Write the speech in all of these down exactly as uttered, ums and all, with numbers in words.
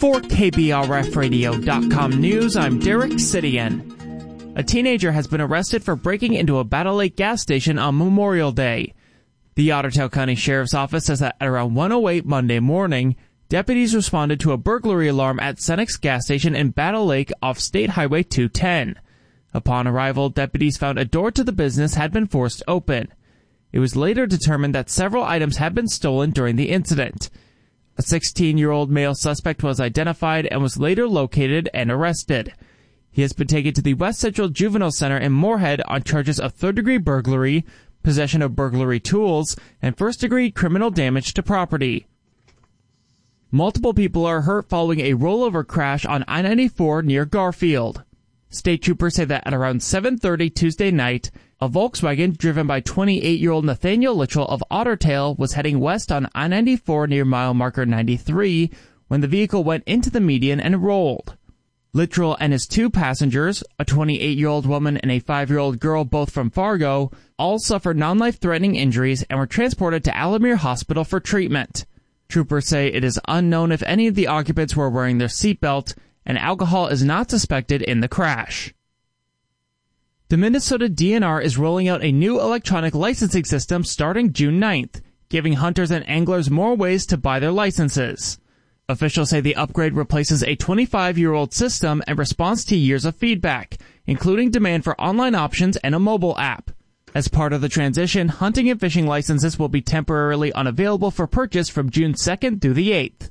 For K B R F radio dot com news, I'm Derek Sidian. A teenager has been arrested for breaking into a Battle Lake gas station on Memorial Day. The Ottertail County Sheriff's Office says that at around one oh eight Monday morning, deputies responded to a burglary alarm at Cenex gas station in Battle Lake off State Highway two ten. Upon arrival, deputies found a door to the business had been forced open. It was later determined that several items had been stolen during the incident. A sixteen-year-old male suspect was identified and was later located and arrested. He has been taken to the West Central Juvenile Center in Moorhead on charges of third-degree burglary, possession of burglary tools, and first-degree criminal damage to property. Multiple people are hurt following a rollover crash on I ninety-four near Garfield. State troopers say that at around seven thirty Tuesday night, a Volkswagen driven by twenty-eight-year-old Nathaniel Littrell of Ottertail was heading west on I ninety-four near mile marker ninety-three when the vehicle went into the median and rolled. Littrell and his two passengers, a twenty-eight-year-old woman and a five-year-old girl both from Fargo, all suffered non-life-threatening injuries and were transported to Alamere Hospital for treatment. Troopers say it is unknown if any of the occupants were wearing their seatbelt, and alcohol is not suspected in the crash. The Minnesota D N R is rolling out a new electronic licensing system starting June ninth, giving hunters and anglers more ways to buy their licenses. Officials say the upgrade replaces a twenty-five-year-old system and responds to years of feedback, including demand for online options and a mobile app. As part of the transition, hunting and fishing licenses will be temporarily unavailable for purchase from June second through the eighth.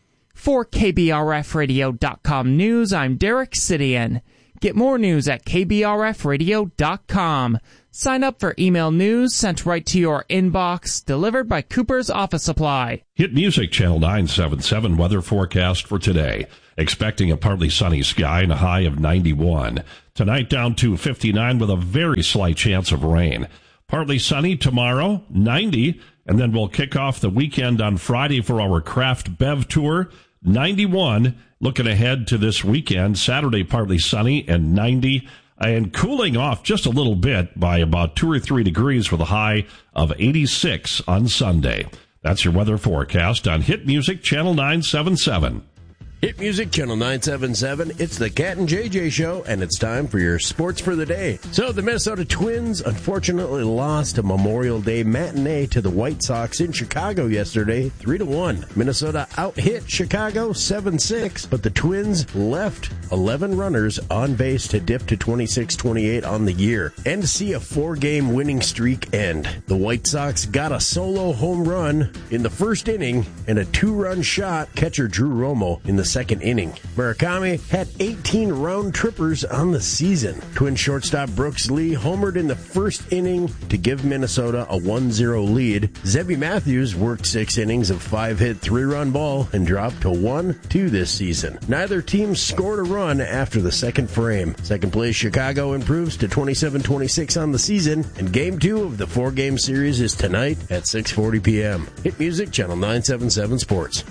For K B R F radio dot com news, I'm Derek Sidian. Get more news at K B R F radio dot com. Sign up for email news sent right to your inbox, delivered by Cooper's Office Supply. Hit Music Channel nine seventy-seven weather forecast for today. Expecting a partly sunny sky and a high of ninety-one. Tonight down to fifty-nine with a very slight chance of rain. Partly sunny tomorrow, ninety. And then we'll kick off the weekend on Friday for our Craft Bev Tour, ninety-one. Looking ahead to this weekend, Saturday partly sunny and ninety. And cooling off just a little bit by about two or three degrees with a high of eighty-six on Sunday. That's your weather forecast on Hit Music Channel nine seventy-seven. Hit Music Channel nine seventy-seven. It's the Cat and J J Show, and it's time for your sports for the day. So the Minnesota Twins unfortunately lost a Memorial Day matinee to the White Sox in Chicago yesterday, three to one. Minnesota out-hit Chicago seven six, but the Twins left eleven runners on base to dip to twenty-six twenty-eight on the year and to see a four-game winning streak end. The White Sox got a solo home run in the first inning and a two-run shot catcher Drew Romo in the second inning. Murakami had eighteen round trippers on the season. Twin shortstop Brooks Lee homered in the first inning to give Minnesota a one zero lead. Zebby Matthews worked six innings of five-hit, three-run ball and dropped to one two this season. Neither team scored a run after the second frame. Second place Chicago improves to twenty-seven twenty-six on the season, and game two of the four-game series is tonight at six forty p.m. Hit Music Channel nine seventy-seven Sports.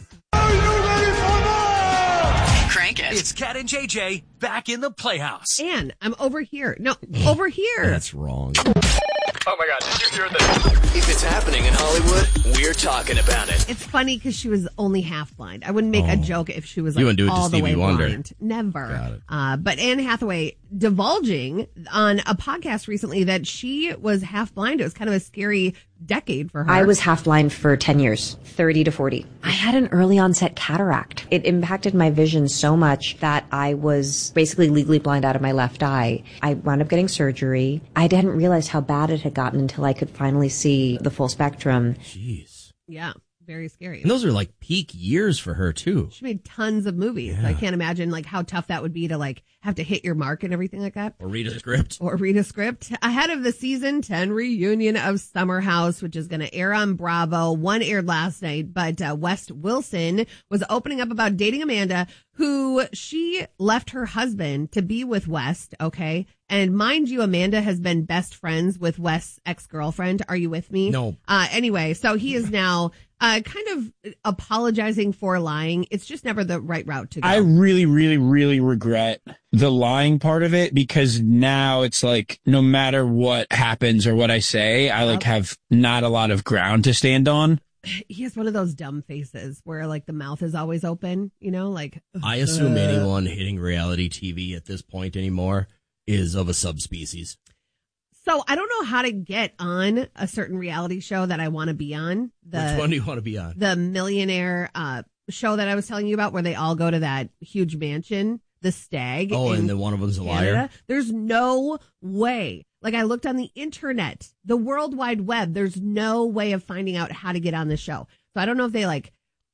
Crank it. It's Cat and J J back in the Playhouse. And I'm over here. No, over here. That's wrong. Oh my God, did you hear this? If it's happening in Hollywood, we're talking about it. It's funny because she was only half blind. I wouldn't make oh. a joke if she was like, you wouldn't do it all to the Stevie way Wonder. blind. Never. Uh, but Anne Hathaway divulging on a podcast recently that she was half blind. It was kind of a scary decade for her. I was half blind for ten years, thirty to forty. I had an early onset cataract. It impacted my vision so much that I was basically legally blind out of my left eye. I wound up getting surgery. I hadn't realized how bad it had gotten until I could finally see the full spectrum. Jeez. Yeah. Very scary. And those are like peak years for her too. She made tons of movies. Yeah. I can't imagine like how tough that would be to like have to hit your mark and everything like that. Or read a script. Or read a script. Ahead of the season ten reunion of Summer House, which is going to air on Bravo. One aired last night, but uh, West Wilson was opening up about dating Amanda, who she left her husband to be with West, okay? And mind you, Amanda has been best friends with West's ex-girlfriend. Are you with me? No. Uh, anyway, so he is now uh, kind of apologizing for lying. It's just never the right route to go. I really, really, really regret the lying part of it, because now it's like no matter what happens or what I say, I like have not a lot of ground to stand on. he has one of those dumb faces where like the mouth is always open, you know, like. I assume uh, anyone hitting reality T V at this point anymore is of a subspecies. So I don't know how to get on a certain reality show that I want to be on. The, Which one do you want to be on? The millionaire uh, show that I was telling you about where they all go to that huge mansion, the Stag. Oh, and then one of them's a Canada. liar? There's no way. Like I looked on the internet, the World Wide Web, there's no way of finding out how to get on the show. So I don't know if they like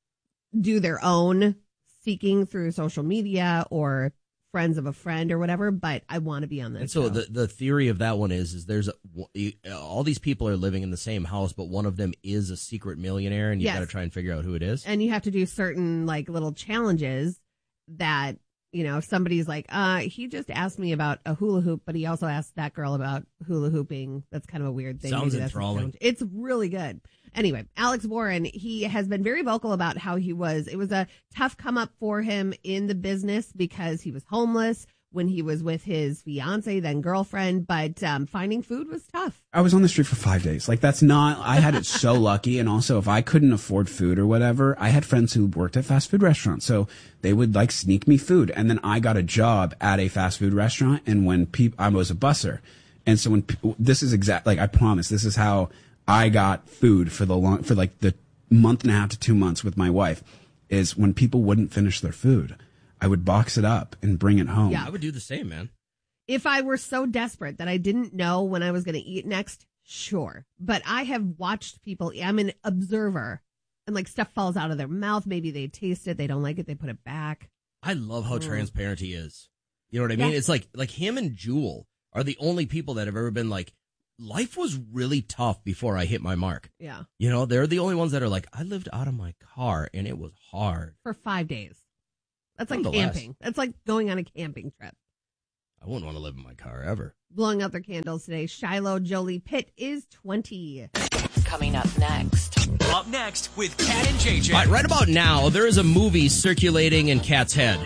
do their own seeking through social media or friends of a friend or whatever, but I want to be on this. And so show. the the theory of that one is is there's a, all these people are living in the same house, but one of them is a secret millionaire, and you Yes. got to try and figure out who it is. And you have to do certain like little challenges that, you know, if somebody's like, uh, he just asked me about a hula hoop, but he also asked that girl about hula hooping. That's kind of a weird thing. Sounds Maybe that's enthralling. what it's really good. Anyway, Alex Warren, he has been very vocal about how he was, it was a tough come up for him in the business because he was homeless when he was with his fiance, then girlfriend, but um, finding food was tough. I was on the street for five days. Like that's not, I had it so lucky. And also if I couldn't afford food or whatever, I had friends who worked at fast food restaurants. So they would like sneak me food. And then I got a job at a fast food restaurant. And when people, I was a busser. And so when pe- this is exact, like I promise, this is how I got food for the long, for like the month and a half to two months with my wife is when people wouldn't finish their food. I would box it up and bring it home. Yeah. I would do the same, man. If I were so desperate that I didn't know when I was going to eat next, sure. But I have watched people, I'm an observer, and like stuff falls out of their mouth. Maybe they taste it, they don't like it, they put it back. I love how Mm. transparent he is. You know what I mean? Yeah. It's like like him and Jewel are the only people that have ever been like, life was really tough before I hit my mark. Yeah. You know, they're the only ones that are like, I lived out of my car and it was hard. For five days. That's like Nonetheless. camping. That's like going on a camping trip. I wouldn't want to live in my car ever. Blowing out their candles today. Shiloh Jolie Pitt is twenty. Coming up next. Up next with Kat and J J. All right, right about now, there is a movie circulating in Kat's head.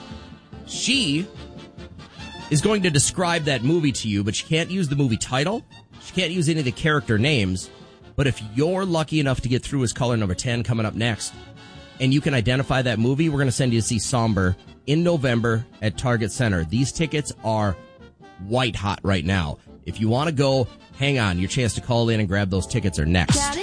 She is going to describe that movie to you, but she can't use the movie title. She can't use any of the character names. But if you're lucky enough to get through as caller number ten coming up next, and you can identify that movie, we're going to send you to see Somber in November at Target Center. These tickets are white hot right now. If you want to go, hang on. Your chance to call in and grab those tickets are next.